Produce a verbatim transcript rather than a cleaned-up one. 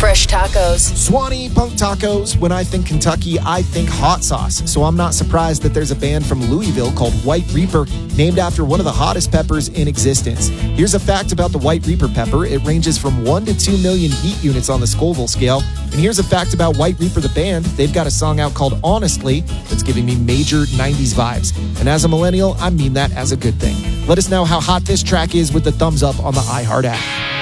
fresh tacos. Swanee Punk Tacos. When I think Kentucky, I think hot sauce. So I'm not surprised that there's a band from Louisville called White Reaper, named after one of the hottest peppers in existence. Here's a fact about the White Reaper pepper. It ranges from one to two million heat units on the Scoville scale. And here's a fact about White Reaper, the band. They've got a song out called Honestly that's giving me major nineties vibes. And as a millennial, I mean that as a good thing. Let us know how hot this track is with the thumbs up on the iHeart app.